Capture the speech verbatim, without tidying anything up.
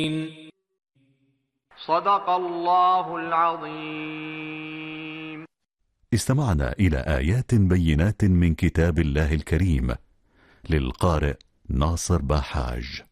صدق الله العظيم. استمعنا إلى آيات بينات من كتاب الله الكريم للقارئ ناصر باحاج.